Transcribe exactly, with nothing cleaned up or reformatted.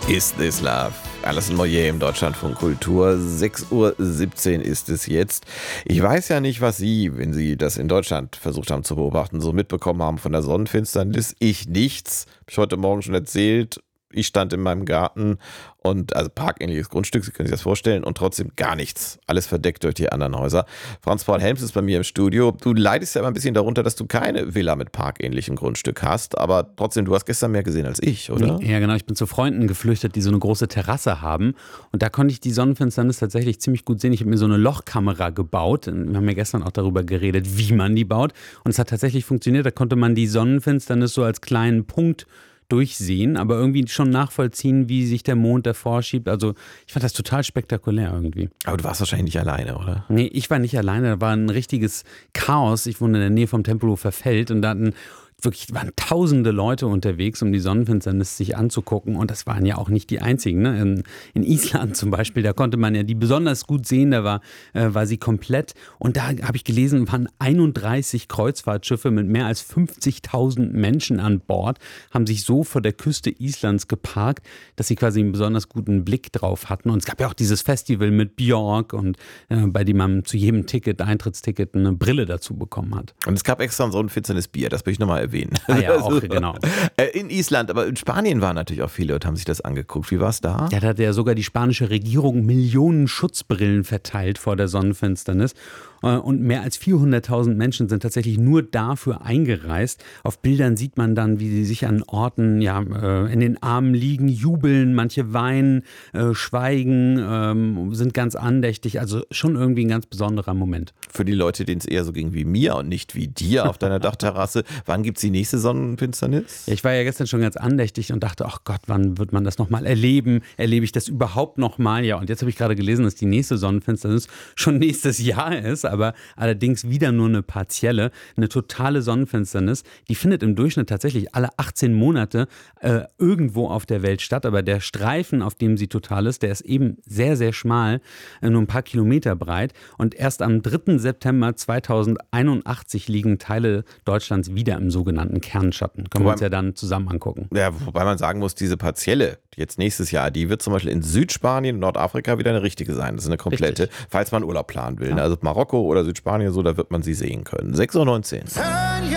Is This Love? Alison Moyet im Deutschlandfunk Kultur. sechs Uhr siebzehn ist es jetzt. Ich weiß ja nicht, was Sie, wenn Sie das in Deutschland versucht haben zu beobachten, so mitbekommen haben von der Sonnenfinsternis. Ich nichts. Habe ich heute Morgen schon erzählt. Ich stand in meinem Garten und, also parkähnliches Grundstück, Sie können sich das vorstellen, und trotzdem gar nichts. Alles verdeckt durch die anderen Häuser. Franz-Paul Helms ist bei mir im Studio. Du leidest ja immer ein bisschen darunter, dass du keine Villa mit parkähnlichem Grundstück hast, aber trotzdem, du hast gestern mehr gesehen als ich, oder? Ja, genau. Ich bin zu Freunden geflüchtet, die so eine große Terrasse haben, und da konnte ich die Sonnenfinsternis tatsächlich ziemlich gut sehen. Ich habe mir so eine Lochkamera gebaut. Wir haben ja gestern auch darüber geredet, wie man die baut, und es hat tatsächlich funktioniert. Da konnte man die Sonnenfinsternis so als kleinen Punkt durchsehen, aber irgendwie schon nachvollziehen, wie sich der Mond davor schiebt. Also ich fand das total spektakulär irgendwie. Aber du warst wahrscheinlich nicht alleine, oder? Nee, ich war nicht alleine. Da war ein richtiges Chaos. Ich wohne in der Nähe vom Tempelhofer Feld, und da hatten wirklich waren tausende Leute unterwegs, um die Sonnenfinsternis sich anzugucken, und das waren ja auch nicht die einzigen. Ne? In, in Island zum Beispiel, da konnte man ja die besonders gut sehen, da war, äh, war sie komplett, und da habe ich gelesen, waren einunddreißig Kreuzfahrtschiffe mit mehr als fünfzigtausend Menschen an Bord, haben sich so vor der Küste Islands geparkt, dass sie quasi einen besonders guten Blick drauf hatten, und es gab ja auch dieses Festival mit Björk, und äh, bei dem man zu jedem Ticket, Eintrittsticket, eine Brille dazu bekommen hat. Und es gab extra ein Sonnenfinsternis Bier, das will ich nochmal erwähnen. Ah ja, auch, genau. In Island, aber in Spanien waren natürlich auch viele und haben sich das angeguckt. Wie war es da? Ja, da hat ja sogar die spanische Regierung Millionen Schutzbrillen verteilt vor der Sonnenfinsternis. Und mehr als vierhunderttausend Menschen sind tatsächlich nur dafür eingereist. Auf Bildern sieht man dann, wie sie sich an Orten ja, in den Armen liegen, jubeln, manche weinen, schweigen, sind ganz andächtig. Also schon irgendwie ein ganz besonderer Moment. Für die Leute, denen es eher so ging wie mir und nicht wie dir auf deiner Dachterrasse, wann gibt es die nächste Sonnenfinsternis? Ja, ich war ja gestern schon ganz andächtig und dachte, ach Gott, wann wird man das nochmal erleben? Erlebe ich das überhaupt nochmal? Ja, und jetzt habe ich gerade gelesen, dass die nächste Sonnenfinsternis schon nächstes Jahr ist, aber allerdings wieder nur eine partielle, eine totale Sonnenfinsternis. Die findet im Durchschnitt tatsächlich alle achtzehn Monate äh, irgendwo auf der Welt statt, aber der Streifen, auf dem sie total ist, der ist eben sehr, sehr schmal, äh, nur ein paar Kilometer breit, und erst am dritten September zweitausendeinundachtzig liegen Teile Deutschlands wieder im sogenannten Kernschatten. Können wir uns ja dann zusammen angucken. Ja, wobei man sagen muss, diese partielle, jetzt nächstes Jahr, die wird zum Beispiel in Südspanien, Nordafrika wieder eine richtige sein. Das ist eine komplette, richtig, falls man Urlaub planen will. Ja. Also Marokko oder Südspanien, so, da wird man sie sehen können. sechs Uhr neunzehn.